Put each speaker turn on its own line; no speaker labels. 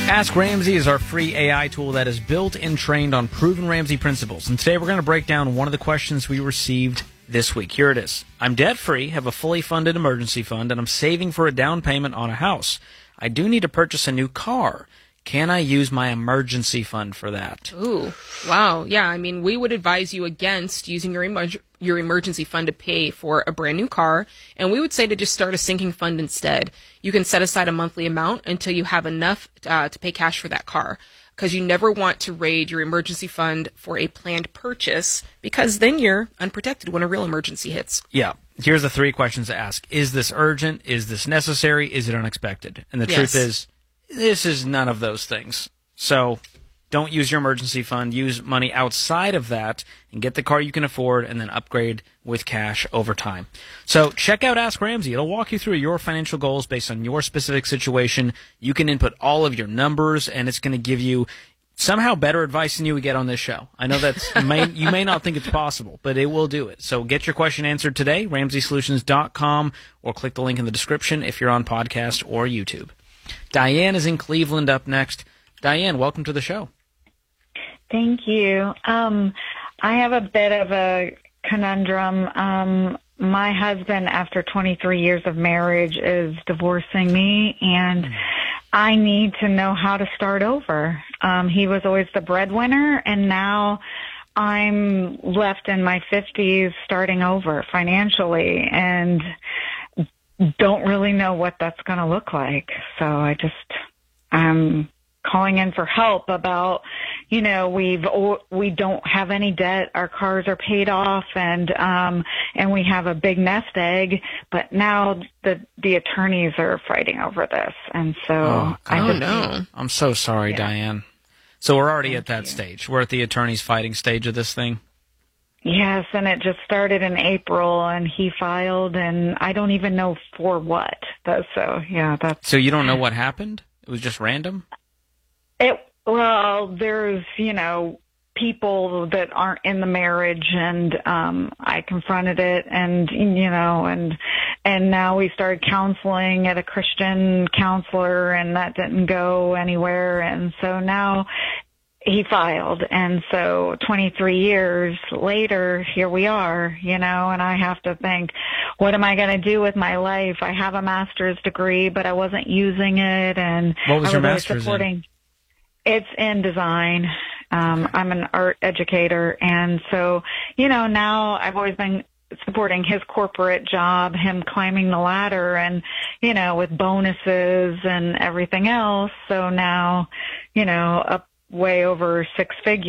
Ask Ramsey is our free AI tool that is built and trained on proven Ramsey principles. And today we're going to break down one of the questions we received this week. Here it is. I'm debt-free, have a fully funded emergency fund, and I'm saving for a down payment on a house. I do need to purchase a new car. Can I use my emergency fund for that?
Ooh, wow. Yeah, I mean, we would advise you against using your emergency fund to pay for a brand new car, and we would say to just start a sinking fund instead. You can set aside a monthly amount until you have enough to pay cash for that car, because you never want to raid your emergency fund for a planned purchase, because then you're unprotected when a real emergency hits.
Yeah. Here's the three questions to ask. Is this urgent? Is this necessary? Is it unexpected? And the truth is, this is none of those things. So don't use your emergency fund. Use money outside of that and get the car you can afford and then upgrade with cash over time. So check out Ask Ramsey. It'll walk you through your financial goals based on your specific situation. You can input all of your numbers, and it's going to give you somehow better advice than you would get on this show. I know you may not think it's possible, but it will do it. So get your question answered today, RamseySolutions.com, or click the link in the description if you're on podcast or YouTube. Diane is in Cleveland up next. Diane, welcome to the show.
Thank you. I have a bit of a conundrum. My husband, after 23 years of marriage, is divorcing me, and I need to know how to start over. He was always the breadwinner, and now I'm left in my 50s starting over financially, and don't really know what that's going to look like. So I'm calling in for help about, we don't have any debt. Our cars are paid off, and we have a big nest egg, but now the attorneys are fighting over this. And so
I'm so sorry, Diane. So we're already at that stage. We're at the attorneys fighting stage of this thing.
Yes, and it just started in April, and he filed, and I don't even know for what. So
you don't know what happened? It was just random?
There's, people that aren't in the marriage, and I confronted it, and now we started counseling at a Christian counselor, and that didn't go anywhere, and so now he filed, and so 23 years later, here we are, and I have to think, what am I going to do with my life? I have a master's degree, but I wasn't using it, and
what was your master's in?
It's in design. I'm an art educator, and so, now I've always been supporting his corporate job, him climbing the ladder, and, with bonuses and everything else, so now, up way over 6 figures.